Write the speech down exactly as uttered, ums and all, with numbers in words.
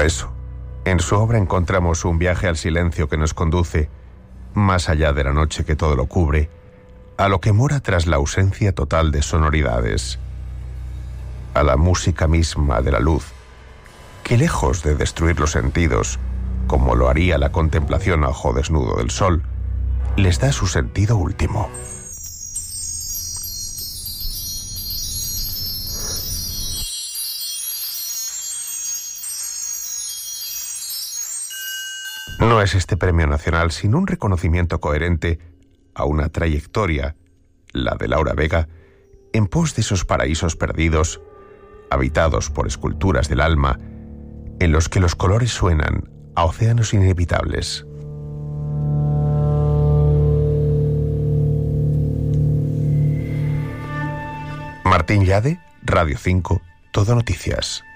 Por eso, en su obra encontramos un viaje al silencio que nos conduce, más allá de la noche que todo lo cubre, a lo que mora tras la ausencia total de sonoridades, a la música misma de la luz, que lejos de destruir los sentidos, como lo haría la contemplación a ojo desnudo del sol, les da su sentido último. No es este premio nacional sino un reconocimiento coherente a una trayectoria, la de Laura Vega, en pos de esos paraísos perdidos, habitados por esculturas del alma, en los que los colores suenan a océanos inevitables. Martín Llade, Radio cinco, Todo Noticias.